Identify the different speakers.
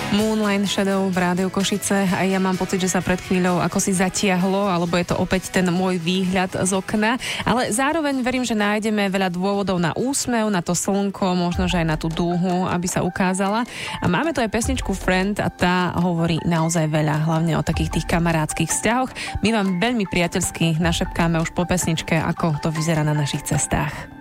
Speaker 1: Moonline Shadow v Rádiu Košice a ja mám pocit, že sa pred chvíľou ako si zatiahlo, alebo je to opäť ten môj výhľad z okna, ale zároveň verím, že nájdeme veľa dôvodov na úsmev, na to slnko, možno, že aj na tú dúhu, aby sa ukázala. A máme tu aj pesničku Friend a tá hovorí naozaj veľa, hlavne o takých tých kamarádskych vzťahoch. My vám veľmi priateľsky našepkáme už po pesničke, ako to vyzerá na našich cestách.